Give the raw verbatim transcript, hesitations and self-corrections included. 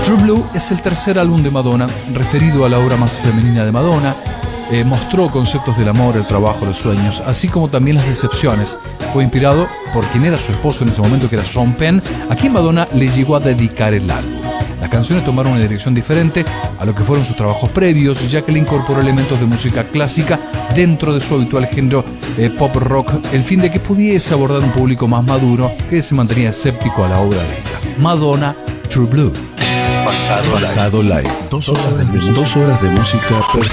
True Blue es el tercer álbum de Madonna, referido a la obra más femenina de Madonna. Eh, mostró conceptos del amor, el trabajo, los sueños, así como también las decepciones. Fue inspirado por quien era su esposo en ese momento, que era Sean Penn, a quien Madonna le llegó a dedicar el álbum. Las canciones tomaron una dirección diferente a lo que fueron sus trabajos previos, ya que le incorporó elementos de música clásica dentro de su habitual género eh, pop rock, el fin de que pudiese abordar un público más maduro que se mantenía escéptico a la obra de ella. Madonna, True Blue. Pasado, Pasado live. live. Dos horas de, dos horas de música perfecta.